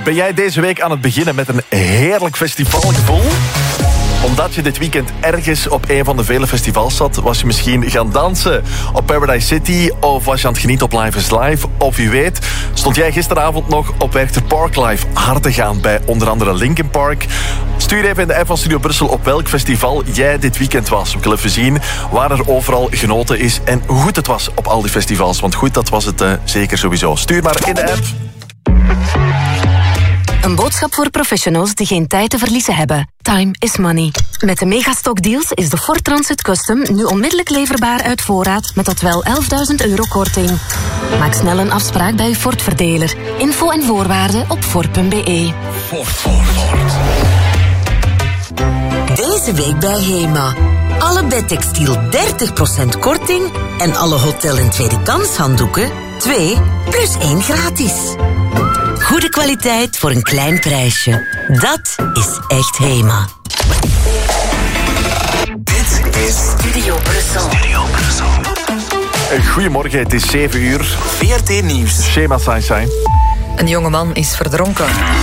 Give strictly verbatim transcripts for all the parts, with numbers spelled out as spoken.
Ben jij deze week aan het beginnen met een heerlijk festivalgevoel? Omdat je dit weekend ergens op een van de vele festivals zat, was je misschien gaan dansen op Paradise City, of was je aan het genieten op Live is Live, of wie weet, stond jij gisteravond nog op Werchter Park Live hard te gaan bij onder andere Linkin Park. Stuur even in de app van Studio Brussel op welk festival jij dit weekend was. We willen even zien waar er overal genoten is en hoe goed het was op al die festivals. Want goed, dat was het uh, zeker sowieso. Stuur maar in de app. Een boodschap voor professionals die geen tijd te verliezen hebben. Time is money. Met de Megastock Deals is de Ford Transit Custom nu onmiddellijk leverbaar uit voorraad met tot wel elfduizend euro korting. Maak snel een afspraak bij uw Ford-verdeler. Info en voorwaarden op Ford punt b e. Ford, Ford, Ford. Deze week bij Hema. Alle bedtextiel dertig procent korting en alle hotel- en tweede kanshanddoeken twee plus één gratis. Goede kwaliteit voor een klein prijsje. Dat is echt Hema. Dit is Studio Brussel. Studio Brussel. Goedemorgen, het is zeven uur. V R T Nieuws. Shema Saisai. Een jongeman is verdronken.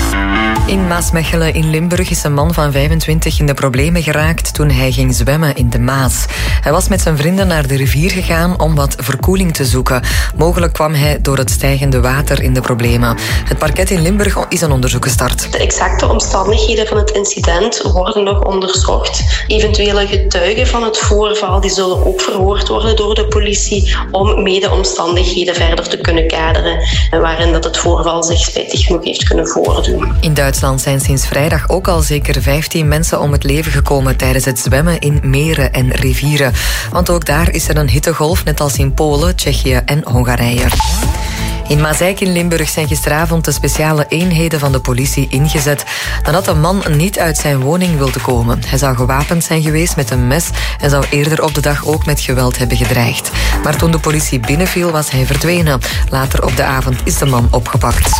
In Maasmechelen in Limburg is een man van vijfentwintig in de problemen geraakt toen hij ging zwemmen in de Maas. Hij was met zijn vrienden naar de rivier gegaan om wat verkoeling te zoeken. Mogelijk kwam hij door het stijgende water in de problemen. Het parket in Limburg is een onderzoek gestart. De exacte omstandigheden van het incident worden nog onderzocht. Eventuele getuigen van het voorval die zullen ook verhoord worden door de politie om mede omstandigheden verder te kunnen kaderen en waarin dat het voorval zich spijtig genoeg heeft kunnen voordoen. In Duitsland zijn sinds vrijdag ook al zeker vijftien mensen om het leven gekomen tijdens het zwemmen in meren en rivieren. Want ook daar is er een hittegolf, net als in Polen, Tsjechië en Hongarije. In Mazeik in Limburg zijn gisteravond de speciale eenheden van de politie ingezet nadat een man niet uit zijn woning wilde komen. Hij zou gewapend zijn geweest met een mes en zou eerder op de dag ook met geweld hebben gedreigd. Maar toen de politie binnenviel was hij verdwenen. Later op de avond is de man opgepakt.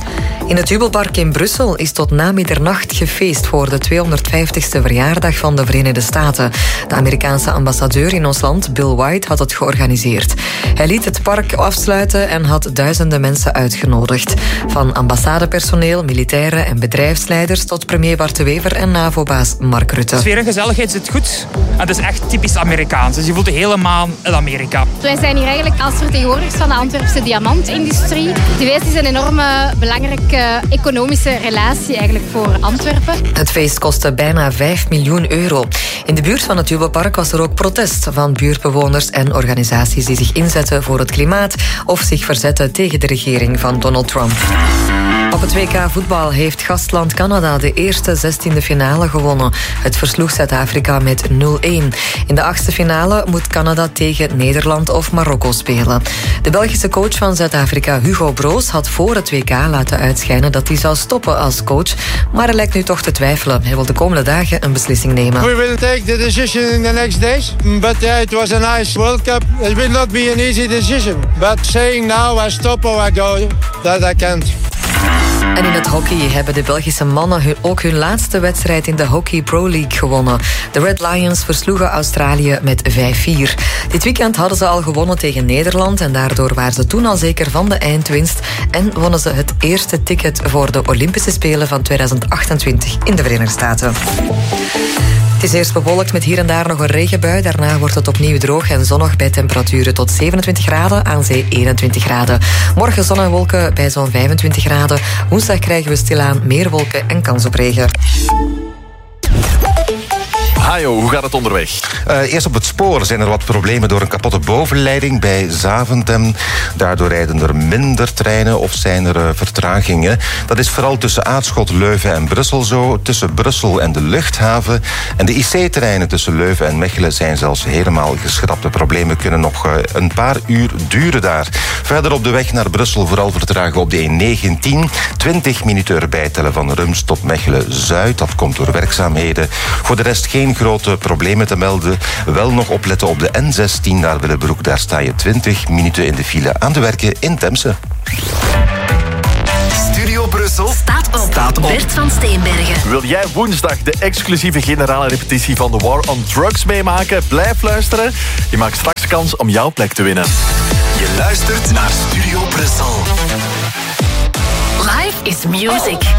In het Jubelpark in Brussel is tot na middernacht gefeest voor de tweehonderdvijftigste verjaardag van de Verenigde Staten. De Amerikaanse ambassadeur in ons land, Bill White, had het georganiseerd. Hij liet het park afsluiten en had duizenden mensen uitgenodigd. Van ambassadepersoneel, militairen en bedrijfsleiders tot premier Bart de Wever en NAVO-baas Mark Rutte. De sfeer en gezelligheid zit goed. En het is echt typisch Amerikaans. Dus je voelt je helemaal in Amerika. Wij zijn hier eigenlijk als vertegenwoordigers van de Antwerpse diamantindustrie. De W S is een enorme belangrijke economische relatie eigenlijk voor Antwerpen. Het feest kostte bijna vijf miljoen euro. In de buurt van het Jubelpark was er ook protest van buurtbewoners en organisaties die zich inzetten voor het klimaat of zich verzetten tegen de regering van Donald Trump. Op het W K voetbal heeft gastland Canada de eerste zestiende finale gewonnen. Het versloeg Zuid-Afrika met nul een. In de achtste finale moet Canada tegen Nederland of Marokko spelen. De Belgische coach van Zuid-Afrika, Hugo Broos, had voor het W K laten uitschijnen dat hij zou stoppen als coach. Maar hij lijkt nu toch te twijfelen. Hij wil de komende dagen een beslissing nemen. We will take the decision in the next days. But yeah, it was a nice World Cup. It will not be an easy decision. But saying now I stop or I go, that I can't. En in het hockey hebben de Belgische mannen hun, ook hun laatste wedstrijd in de Hockey Pro League gewonnen. De Red Lions versloegen Australië met vijf vier. Dit weekend hadden ze al gewonnen tegen Nederland en daardoor waren ze toen al zeker van de eindwinst en wonnen ze het eerste ticket voor de Olympische Spelen van tweeduizend achtentwintig in de Verenigde Staten. Het is eerst bewolkt met hier en daar nog een regenbui. Daarna wordt het opnieuw droog en zonnig bij temperaturen tot zevenentwintig graden, aan zee eenentwintig graden. Morgen zon en wolken bij zo'n vijfentwintig graden. Woensdag krijgen we stilaan meer wolken en kans op regen. Hajo, hoe gaat het onderweg? Uh, eerst op het spoor zijn er wat problemen door een kapotte bovenleiding bij Zaventem. Daardoor rijden er minder treinen of zijn er uh, vertragingen. Dat is vooral tussen Aarschot, Leuven en Brussel zo. Tussen Brussel en de luchthaven. En de I C-treinen tussen Leuven en Mechelen zijn zelfs helemaal geschrapt. De problemen kunnen nog uh, een paar uur duren daar. Verder op de weg naar Brussel vooral vertragen op de E negentien. twintig minuten erbij tellen van Rums tot Mechelen-Zuid. Dat komt door werkzaamheden. Voor de rest geen grote problemen te melden. Wel nog opletten op de N zestien naar Willebroek. Daar sta je twintig minuten in de file aan de werken in Temse. Studio Brussel Staat op. Staat op. Bert van Steenbergen. Wil jij woensdag de exclusieve generale repetitie van The War on Drugs meemaken? Blijf luisteren. Je maakt straks kans om jouw plek te winnen. Je luistert naar Studio Brussel. Live is music.